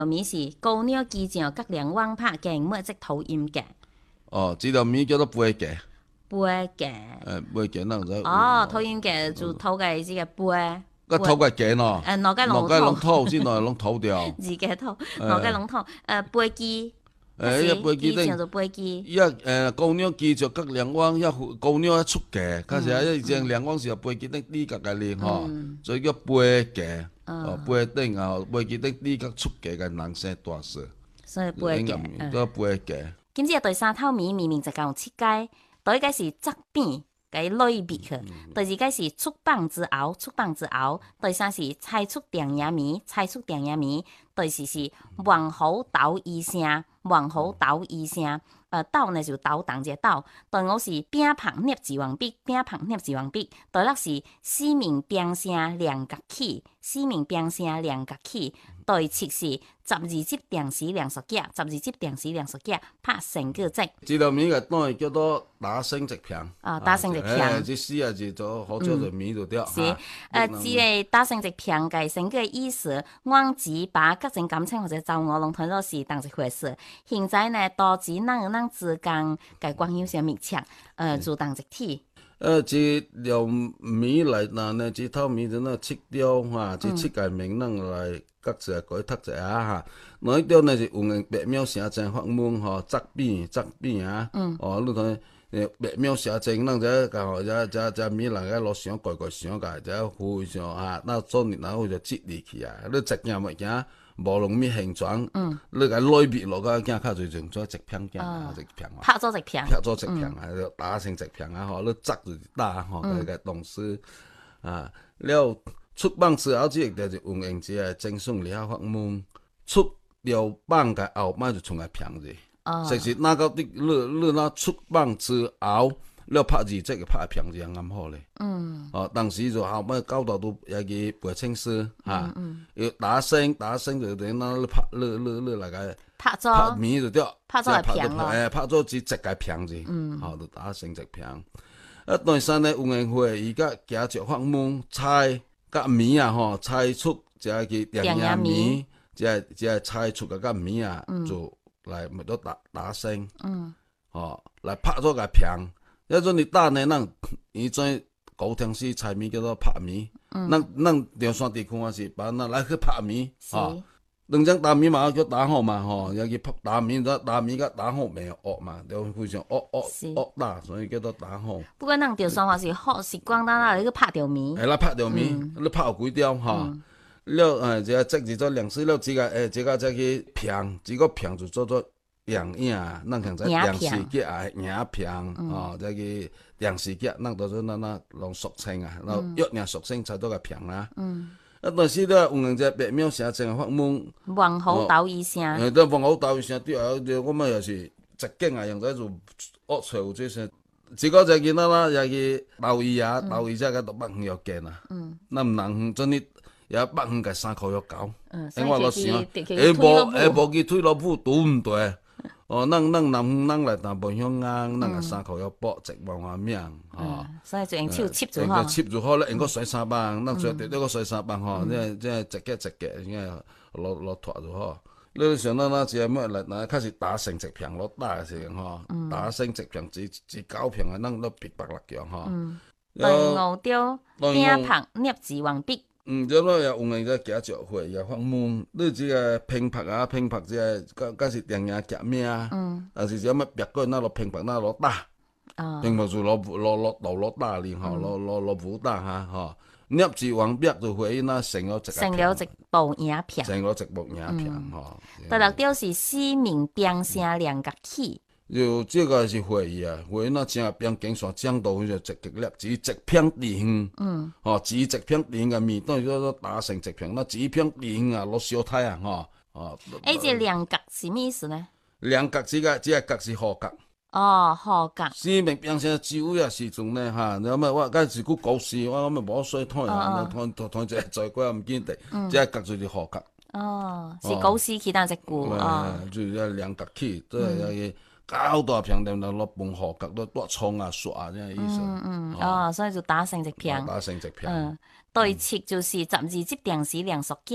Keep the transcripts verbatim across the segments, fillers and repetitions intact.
咪是高鳥機上甲兩網拍嘅每隻投音嘅哦，這條咪叫做背架， 背嘅。 誒背架咱就哦，投音嘅就投嘅這個背。 個頭個架咯， 誒，腦腦解龍解攏吐先來攏吐掉。 自己吐，腦解龍吐。誒，背機。 誒，一背機叫做背機。 一誒高鳥機就甲兩網，一高鳥一出架，假使一隻兩網是背機頂呢個嘅哩吼，所以叫背架。哦，背頂啊，背機頂呢個出架嘅人聲大聲。 所以背架。 個背架。 今次對三頭咪明明就講設計，第一個是側邊。cái類別去，第二個是觸棒之後，觸棒之後，第三是猜出定嘢米，猜出定嘢米，第四是往後倒一聲，往後倒一聲，呃倒呢就倒動隻倒，第五是扁旁捏字王筆，扁旁捏字王筆，第六是四面並聲兩角起，四面並聲兩角起，第七是十二節定時兩十架，十二節定時兩十架，拍成個節。 這條米嘅當然叫做打聲直平。 啊，打聲直平。 誒，這四啊字就好少就米就掉。 是，誒，這個打聲直平嘅成個意思，我只把各種感情或者就我攏睇到是當一回事。現在呢，多指人人之間嘅關係有些密切，誒，就當一體。 誒，這條米來嗱呢，這套米就那切掉嚇，這切個名人來。各隻改讀者啊嚇，嗱呢條呢就有人白描寫成法文吼，側邊側邊啊，哦，你睇誒白描寫成，咱這個吼，這這這米人個落想改改想個，這非常啊，那做年然後就接入去啊，你直件物件無農米形狀，你個內邊落個件較最重做直片件啊，直片啊， 拍做直片， 拍做直片啊，打成直片啊，吼，你側就打吼，個個動詞啊，了。出棒之後，即個就運用即個正數理學法門，出了棒嘅後，咪就從來平字。哦，實是那個啲你你那出棒之後，了拍字即個拍平字啱好咧。嗯。哦，當時就後尾搞到都有個背清詩嚇，要打聲打聲就等那你拍你你你嚟個拍咗拍面就掉， 拍咗係平咯。 誒，拍咗字直個平字。嗯。好，就打聲直平。啊，第三咧運用會而家加著法門猜。甲米啊吼，猜出即個定嘢米，即係即係猜出個甲米啊，就來咪都打打聲，吼來拍咗個平。一陣你打呢，咱以前高雄市猜米叫做拍米，咱咱中山地區我是把咱來去拍米，吼。兩種打米嘛叫打好嘛，吼，又去拍打米，打打米甲打好未惡嘛，就非常惡惡惡打，所以叫做打好。 不過咱中山話是好習慣，咱那去拍條米。 係啦，拍條米，你拍有幾條吼？了誒，這個即係做糧食了，這個誒，這個再去平，這個平就做做樣樣，咱現在糧食嘅啊，樣平，吼，再去糧食嘅，咱到咗那那攏俗稱啊，然後約樣俗稱才做個平啦。啊，但是咧，有人只白描寫成法門， 往後倒一聲。 誒，都往後倒一聲，對啊，我們又是直徑啊，用在做惡趣有這些。這個就見到啦，又去倒伊啊，倒伊只個都北遠又見啊。嗯。那唔能真啲，也北遠個山口又高。嗯。所以就是誒無誒無佢推落鋪都唔對。哦，咱咱南咱來南部鄉啊，咱個山口要搏直往下面，吼。 所以就用手切就好。 切就好咧，用個水三棒，咱最啲呢個水三棒吼，即係即係直嘅直嘅，應該攞攞拖就好。你想到那只係乜嚟？嗱，開始打成直平攞打嘅時候，嗬，打成直平至至九平啊，咱都別白力樣，嗬。 第五條扁旁捏字王筆。 嗯，咁咯又用嚟個夾著會又發夢，你只個拼拍啊拼拍只個，嗰時定嘢夾咩啊？嗯，但是有乜別個那攞拼拍那攞打，拼拍就攞攞攞攞攞打連嗬，攞攞攞武打嚇嗬。捏字王筆就會那成咗直成咗直部影片， 成咗直部影片嗬。 第六條是四面並聲兩角起。 就這個是會議啊，會那正邊經線講到就直極力，只直片地形，嗯，哦，只直片地形嘅面，當然都打成直片，那只片地形啊，落小太啊，吼，哦。 誒，這兩角是咩意思呢？ 兩角這個這個角是何角？ 哦，何角。 四面並聲只有時陣呢，嚇，你咪我嗰時個故事，我咪冇水睇啊，睇睇睇只在嗰唔見地，這個角就是何角。哦， 是故事其他隻故啊。 就係兩角起，都係個。搞大平定就落半河角都多蔥啊、蒜啊，這樣意思。 嗯嗯，哦，所以就打成直平。 打成直平。 嗯，對切就是十二節定時兩十架。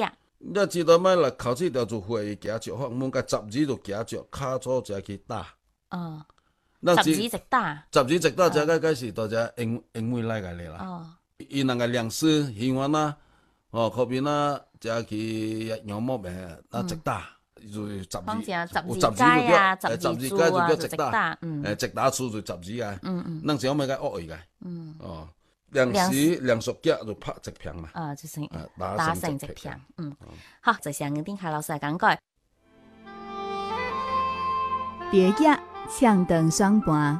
你知道咩啦？考试条就会夹着放门，甲十字就夹着骹左只去打。 哦， 咱十字直打。 十字直打，只个开始到只英英文来个哩啦。 哦， 伊那个量师希望啦，哦，后边啦，只去羊毛咩，那直打。就十字， 講正十字有街啊， 十十字柱字街就啊， 叫直就直打， 打， 嗯， 誒直打處就十字啊， 嗯嗯， 咱只有咩個惡意嘅， 嗯， 哦，量時量屬腳就拍直片嘛， 啊，就是誒打打成直片成直片，， 嗯，好，就像跟丁凱老師嚟講過， 蝶夾唱長雙盤。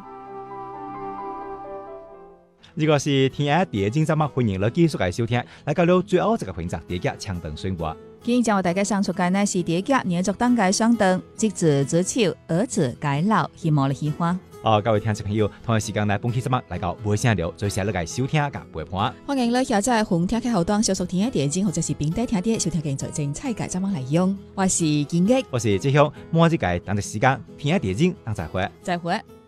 呢個是天下第一節節目，歡迎你繼續嚟收聽。嚟到了最後一個環節，蝶夾唱長雙盤。 今日將為大家送出嘅呢是蝶夾年作當嘅雙燈，即子子丑，兒子改老，希望你喜歡。 哦，各位聽眾朋友，同樣時間呢，本期節目嚟到尾聲了，最謝你嘅收聽及陪伴。 歡迎你下載紅聽嘅後端，小熟天下電影或者是平台聽啲，收聽更多精彩嘅節目內容。我是金益， 我是志雄，末日嘅等陣時間，天下電影等再會。 再會。